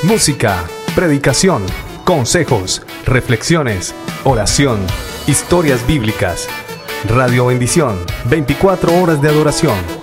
música, predicación, consejos, reflexiones, oración, historias bíblicas. Radio Bendición, 24 horas de adoración.